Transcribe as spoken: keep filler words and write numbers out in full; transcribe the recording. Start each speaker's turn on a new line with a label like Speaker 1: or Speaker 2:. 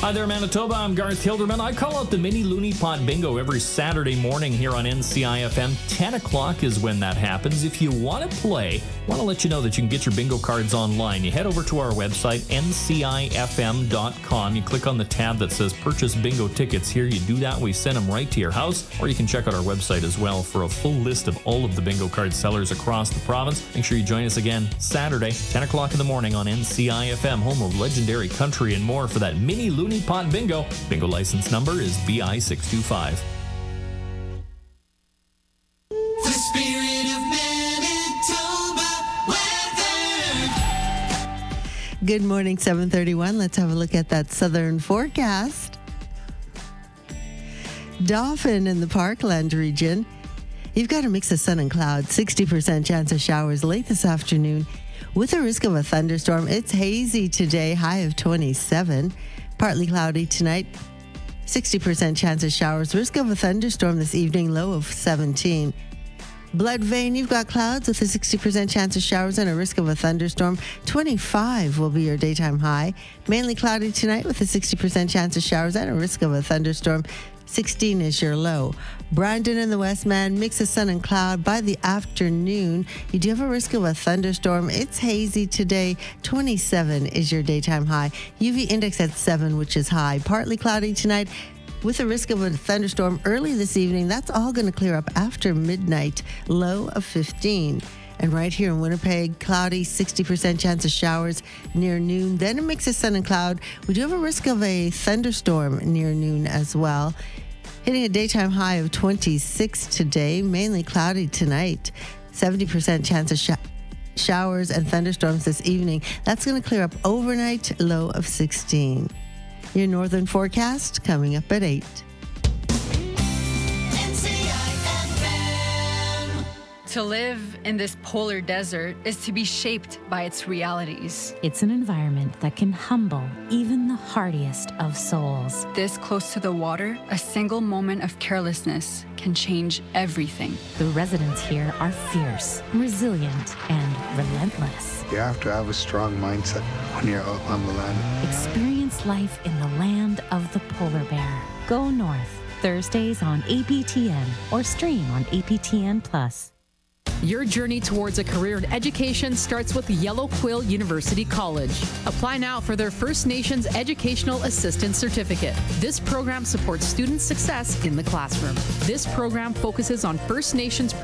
Speaker 1: Hi there, Manitoba. I'm Garth Hilderman. I call out the Mini Looney Pot Bingo every Saturday morning here on N C I F M. ten o'clock is when that happens. If you want to play, I want to let you know that you can get your bingo cards online. You head over to our website, N C I F M dot com. You click on the tab that says Purchase Bingo Tickets. Here you do that. We send them right to your house. Or you can check out our website as well for a full list of all of the bingo card sellers across the province. Make sure you join us again Saturday, ten o'clock in the morning on N C I F M, home of legendary country and more for that Mini Looney Pot Bingo. Bingo license number is B I six two five.
Speaker 2: The spirit of Manitoba weather.
Speaker 3: Good morning, seven thirty-one. Let's have a look at that southern forecast. Dauphin in the Parkland region. You've got a mix of sun and clouds, sixty percent chance of showers late this afternoon with a risk of a thunderstorm. It's hazy today, high of twenty-seven. Partly cloudy tonight, sixty percent chance of showers, risk of a thunderstorm this evening, low of seventeen. Blood Vein, you've got clouds with a sixty percent chance of showers and a risk of a thunderstorm. twenty-five will be your daytime high. Mainly cloudy tonight with a sixty percent chance of showers and a risk of a thunderstorm. sixteen is your low. Brandon in the Westman, mix of sun and cloud. By the afternoon, you do have a risk of a thunderstorm. It's hazy today. twenty-seven is your daytime high. U V index at seven, which is high. Partly cloudy tonight with a risk of a thunderstorm early this evening. That's all going to clear up after midnight. Low of fifteen. And right here in Winnipeg, cloudy, sixty percent chance of showers near noon. Then a mix of sun and cloud. We do have a risk of a thunderstorm near noon as well. Hitting a daytime high of twenty-six today, mainly cloudy tonight. seventy percent chance of sh- showers and thunderstorms this evening. That's going to clear up overnight, low of sixteen. Your northern forecast coming up at eight.
Speaker 4: To live in this polar desert is to be shaped by its realities.
Speaker 5: It's an environment that can humble even the hardiest of souls.
Speaker 4: This close to the water, a single moment of carelessness can change everything.
Speaker 5: The residents here are fierce, resilient, and relentless.
Speaker 6: You have to have a strong mindset when you're out on the land.
Speaker 5: Experience life in the land of the polar bear. Go north, Thursdays on A P T N or stream on A P T N Plus.
Speaker 7: Your journey towards a career in education starts with Yellow Quill University College. Apply now for their First Nations Educational Assistant Certificate. This program supports student success in the classroom. This program focuses on First Nations